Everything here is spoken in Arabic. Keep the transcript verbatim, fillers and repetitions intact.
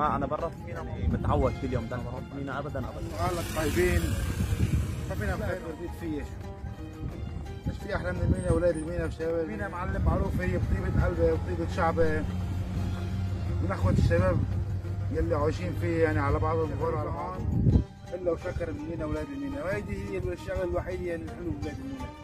ما انا برا في مينا متعود كل يوم ده انا بروح مينا ابدا ابدا. اهلك طيبين، ما فينا بخير رديت فيه. مش في احلى من المينا، اولاد المينا وشباب المينا معلم معروف هي بطيبه قلبه وبطيبه شعبه من اخوه الشباب يلي عايشين فيه، يعني على بعضهم وغير على بعض الا وشكر المينا اولاد المينا، وهيدي هي الشغله الوحيده يعني الحلو بولاد المينا.